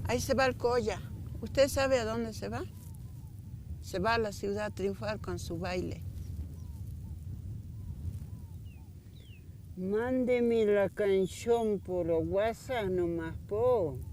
Ahí se va el Colla. ¿Usted sabe a dónde se va? Se va a la ciudad triunfal con su baile. Mándeme la canción por WhatsApp nomás, po.